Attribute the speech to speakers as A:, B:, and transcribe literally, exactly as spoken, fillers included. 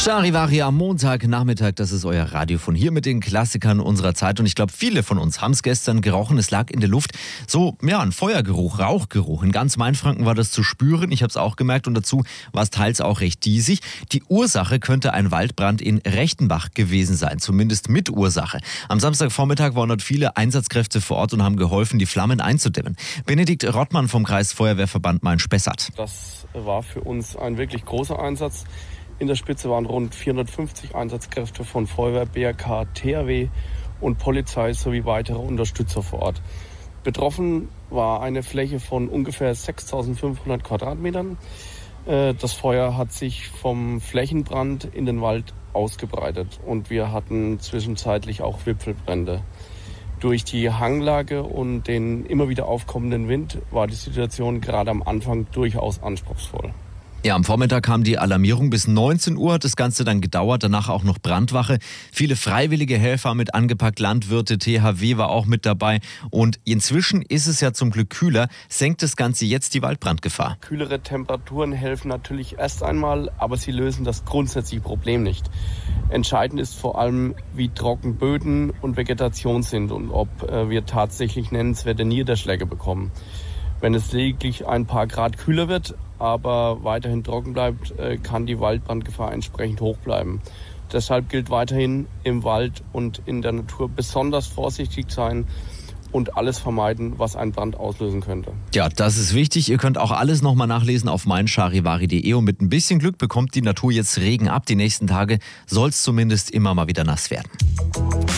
A: Charivari am Montagnachmittag, das ist euer Radio von hier mit den Klassikern unserer Zeit. Und ich glaube, viele von uns haben es gestern gerochen. Es lag in der Luft so, ja, ein Feuergeruch, Rauchgeruch. In ganz Mainfranken war das zu spüren. Ich habe es auch gemerkt und dazu war es teils auch recht diesig. Die Ursache könnte ein Waldbrand in Rechtenbach gewesen sein, zumindest Mitursache. Am Samstagvormittag waren dort viele Einsatzkräfte vor Ort und haben geholfen, die Flammen einzudämmen. Benedikt Rottmann vom Kreisfeuerwehrverband Main-Spessart.
B: Das war für uns ein wirklich großer Einsatz. In der Spitze waren rund vierhundertfünfzig Einsatzkräfte von Feuerwehr, B R K, T H W und Polizei sowie weitere Unterstützer vor Ort. Betroffen war eine Fläche von ungefähr sechstausendfünfhundert Quadratmetern. Das Feuer hat sich vom Flächenbrand in den Wald ausgebreitet und wir hatten zwischenzeitlich auch Wipfelbrände. Durch die Hanglage und den immer wieder aufkommenden Wind war die Situation gerade am Anfang durchaus anspruchsvoll.
A: Ja, am Vormittag kam die Alarmierung. Bis neunzehn Uhr hat das Ganze dann gedauert. Danach auch noch Brandwache. Viele freiwillige Helfer mit angepackt, Landwirte, T H W war auch mit dabei. Und inzwischen ist es ja zum Glück kühler. Senkt das Ganze jetzt die Waldbrandgefahr?
B: Kühlere Temperaturen helfen natürlich erst einmal, aber sie lösen das grundsätzliche Problem nicht. Entscheidend ist vor allem, wie trocken Böden und Vegetation sind und ob wir tatsächlich nennenswerte Niederschläge bekommen. Wenn es lediglich ein paar Grad kühler wird, aber weiterhin trocken bleibt, kann die Waldbrandgefahr entsprechend hoch bleiben. Deshalb gilt weiterhin im Wald und in der Natur besonders vorsichtig sein und alles vermeiden, was einen Brand auslösen könnte.
A: Ja, das ist wichtig. Ihr könnt auch alles nochmal nachlesen auf mein charivari punkt de und mit ein bisschen Glück bekommt die Natur jetzt Regen ab. Die nächsten Tage soll es zumindest immer mal wieder nass werden.